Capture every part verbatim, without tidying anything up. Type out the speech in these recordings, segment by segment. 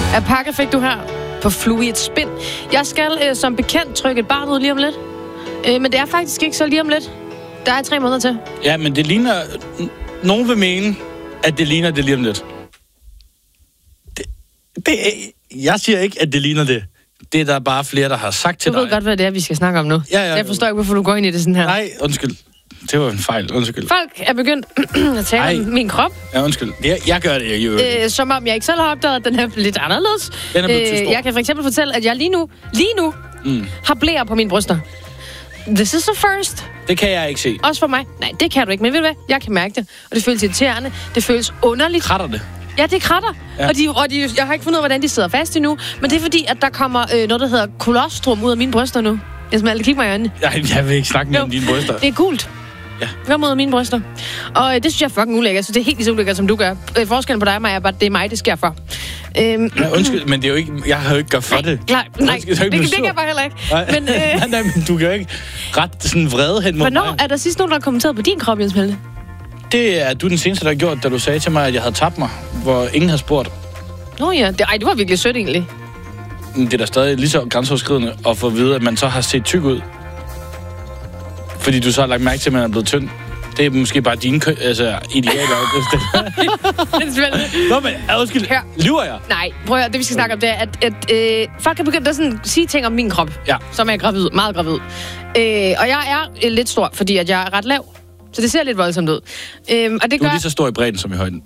Af pakke fik du her på Flue i et spind. Jeg skal øh, som bekendt trykke et barn ud lige om lidt. Øh, men det er faktisk ikke så lige om lidt. Der er tre måneder til. Ja, men det ligner... Nogen vil mene, at det ligner det lige om lidt. Det, det, jeg siger ikke, at det ligner det. Det er der bare flere, der har sagt til dig. Du ved godt, hvad det er, vi skal snakke om nu. Ja, ja. Jeg forstår ikke, hvorfor du går ind i det sådan her. Nej, undskyld. Det var en fejl. Undskyld. Folk er begyndt at tale Ej. om min krop. Ja, undskyld. Jeg, jeg gør det jo. Øh, som om jeg ikke selv har opdaget, at den er lidt anderledes. Den er blevet øh, jeg kan for eksempel fortælle, at jeg lige nu, lige nu mm. har blære på mine bryster. This is the first. Det kan jeg ikke se. Også for mig. Nej, det kan du ikke. Men ved du hvad? Jeg kan mærke det. Og det føles irriterende. Det føles underligt. Kratter det? Ja, det kratter. Ja. Og, de, og de, jeg har ikke fundet ud af, hvordan de sidder fast endnu. Men det er fordi, at der kommer øh, noget, der hedder kolostrum ud af mine bryster nu. Jeg skal aldrig kigge mig i øjnene. Jeg, jeg vil ikke snakke mere om dine bryster. Det er gult. Ja. Gør mod mine bryster. Og øh, det synes jeg er fucking ulækkert. Så det er helt lige så ulækkert, som du gør. Øh, forskellen på dig og mig er bare, at det er mig, det sker for. Øhm, ja, undskyld, men det er jo ikke... Jeg har jo ikke gjort for nej, det. Klar, nej, undskyld, det, det, det kan jeg bare heller ikke. Nej. Men, øh, nej, nej, men du kan jo ikke ret sådan vrede hen mod Hvornår mig. er der sidst nogen, der har kommenteret på din krop, Jens Malte? Det er du den seneste, der har gjort, da du sagde til mig, at jeg havde tabt mig, hvor ingen havde spurgt. Nå ja, det, ej, det var virkelig sødt egentlig. Det er da stadig lige så grænseoverskridende at få at vide, at man så har set tyk ud. Fordi du så har lagt mærke til, at man er blevet tynd. Det er måske bare dine kø- altså, idealer. Nå, men undskyld, her. Lyver jeg? Nej, prøv at høre, det vi skal snakke om, det er, at, at øh, folk er begyndt at sådan, sige ting om min krop, ja. som er gravid, meget gravid. Øh, og jeg er øh, lidt stor, fordi at jeg er ret lav. Så det ser lidt voldsomt ud. Øh, og det du er gør... lige så stor i bredden som i højden.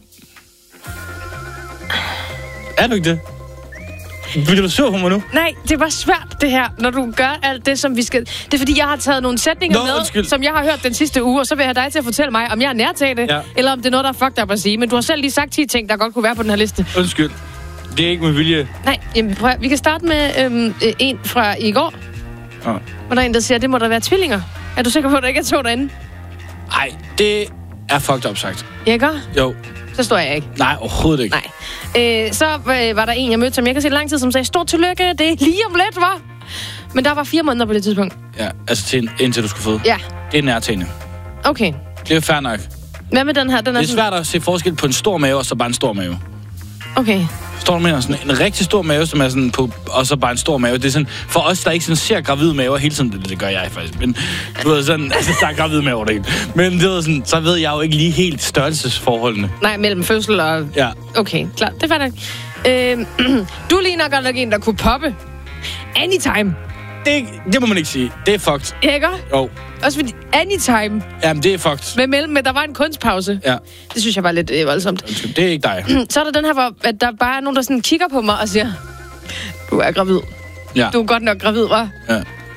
Er du ikke det? Bliver du sur på mig nu? Nej, det var svært, det her, når du gør alt det, som vi skal... Det er, fordi jeg har taget nogle sætninger Nå, med, undskyld. som jeg har hørt den sidste uge, og så vil jeg have dig til at fortælle mig, om jeg er nærtagende, ja. eller om det er noget, der er fucked up at sige. Men du har selv lige sagt ti ting, der godt kunne være på den her liste. Undskyld. Det er ikke med vilje. Nej, jamen, prøv at, vi kan starte med øhm, en fra i går. Ja. Hvor der er en, der siger, at det må der være tvillinger. Er du sikker på, at der ikke er to derinde? Nej, det er fucked up sagt. Jeg gør? Jo. Så står jeg ikke. Nej, overhovedet ikke. Nej. Øh, så øh, var der en, jeg mødte, som jeg kan se lang tid, som sagde, stort tillykke, det er lige om lidt, hva'? Men der var fire måneder på det tidspunkt. Ja, altså til, indtil du skulle føde. Ja. Det er nærtagende. Okay. Det er fair nok. Hvad med den her? Den er det er svært at se forskel på en stor mave, og så bare en stor mave. Okay. Står du med sådan en rigtig stor mave, som er sådan på, og så bare en stor mave. Det er sådan, for os, der ikke sådan ser gravid maver hele tiden, det, det gør jeg faktisk, men du ved sådan, altså, der er gravid maver det hele. Men det ved sådan, så ved jeg jo ikke lige helt størrelsesforholdene. Nej, mellem fødsel og... Ja. Okay, klart. Det er faktisk. Øh, du ligner godt nok en, der kunne poppe. Anytime. Det, det må man ikke sige. Det er fucked. Ja, ikke? Jo. Også fordi anytime. Jamen, det er fucked. Men mellem, men der var en kunstpause. Ja. Det synes jeg var lidt øh, voldsomt. Det er ikke dig. Så er der den her, hvor at der bare er nogen, der sådan kigger på mig og siger, du er gravid. Ja. Du er godt nok gravid, hva'? Ja.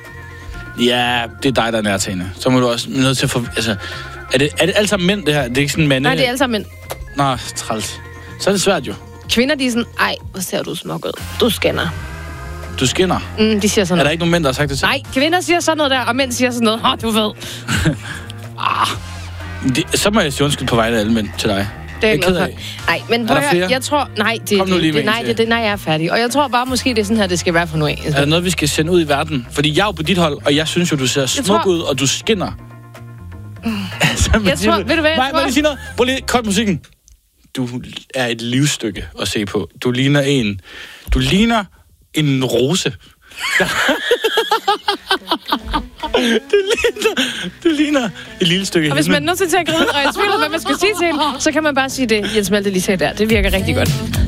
Ja, det er dig, der er nærtagende. Så må du også nødt til at få... Altså, er det, er det alt sammen mænd, det her? Det er ikke sådan mænd? Nej, det er alle sammen mænd. Nå, træls. Så er det svært jo. Kvinder, de er sådan, ej, hvor ser du smuk ud. Du skinner. Du skinner? Mm, de siger sådan noget. Er der noget. ikke nogen mænd, der har sagt det til? Nej, kvinder siger sådan noget der, og mænd siger sådan noget. Åh, du ved. ah, det, så må jeg sige undskyld på vegne af alle mænd til dig. Det er jeg glad for. Nej, men prøv at jeg tror... Nej, det, Kom nu lige det, det, nej, det, det, nej, jeg er færdig. Og jeg tror bare, måske det er sådan her, det skal være for nu af. Er der noget, vi skal sende ud i verden? Fordi jeg er jo på dit hold, og jeg synes jo, du ser smuk tror... ud, og du skinner. altså, jeg tror... Ved du hvad, Nej, må jeg sige noget? Prøv lige, kort musikken. Du er et livsstykke at se på. Du ligner en... Du ligner en rose. du, ligner, du ligner et lille stykke. Og hvis man er nødt til at gride, og jeg tvivler, hvad man skal sige til hende, så kan man bare sige det. Jens Malte lige sagde der. Det virker rigtig godt.